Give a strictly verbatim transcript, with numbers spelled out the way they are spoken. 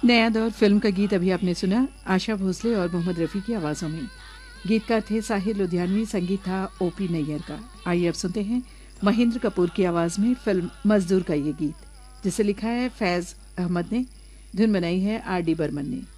नया दौर फिल्म का गीत अभी आपने सुना, आशा भोसले और मोहम्मद रफी की आवाजों में। गीतकार थे साहिर लुधियानवी, संगीत था ओपी नैयर का। आइए अब सुनते हैं महेंद्र कपूर की आवाज में फिल्म मजदूर का ये गीत, जिसे लिखा है फैज अहमद ने, धुन बनाई है आर डी बर्मन ने।